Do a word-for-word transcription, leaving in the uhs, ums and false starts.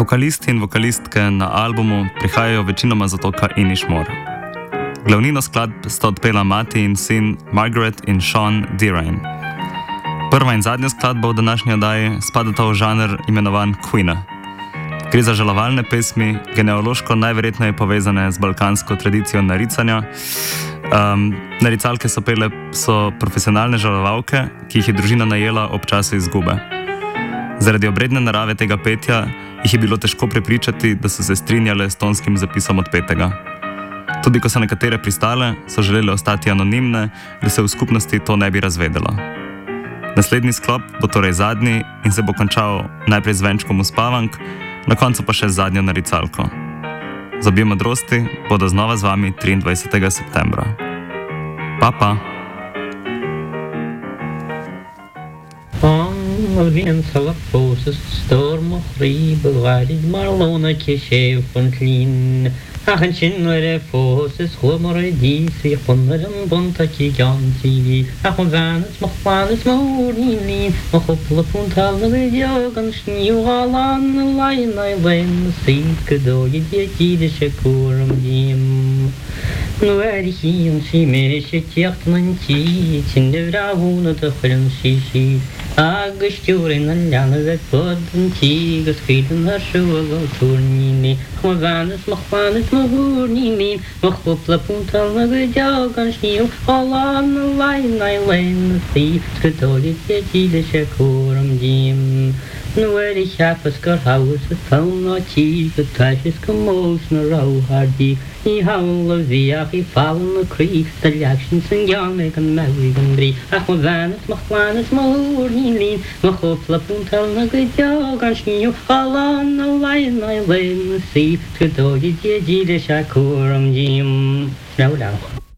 Vokalisti in vokalistke na albumu prihajajo večinoma z otoka Inishmore. Glavnino skladb sta odpela mati in sin Margaret in Sean Dirain. Prva in zadnja skladba v današnji oddaji spadata v žanr imenovan Queena. Gre za žalovalne pesmi, genealoško najverjetneje povezane z balkansko tradicijo naricanja. Um, naricalke so pele so profesionalne žalovalke, ki jih je družina najela ob času izgube. Zaradi obredne narave tega petja jih je bilo težko prepričati, da so se strinjale s tonskim zapisom odpetega. Tudi ko so nekatere pristale, so želele ostati anonimne, da se v skupnosti to ne bi razvedelo. Naslednji sklop bo torej zadnji in se bo končal najprej z venčkom uspavank, na koncu pa še z zadnjo naricalko. Zobje modrosti bodo znova z vami triindvajsetega septembra. Pa, pa! Венцела фосс, storm рибоварит, марлона кишев понтлин. Аханчин ре фосс, хломор диси, хонрен бонтаки ганти. Ахванс махванс маурнин, махопла пунтал на йоган шнюгалан, лайнай лен, сикдо едети шекурам дим. Nu er det hin simesje tjachtmanti, tindevravuna te frensishi. Agustjurin en ljanne podden tigas skiden har sjuga turnini. Mavanes machvanes mahurnini, machopla puntal na gudjagan sniu. Alan lainai len si, skadoli tjejile shakuram dim. Nu er det kjappas gar haus, fauna tiga tasjes kamos na rauhardi. I hawla viach I fallen na creek, the actions and yamek and mawig and brie. Ach ma vanis, mach vanis, ma hurni lean, ma hopla puntal na gudjog an sniu. Alan na lain na lain na sea, skadogi djejile shakuram jim. Nou, nou.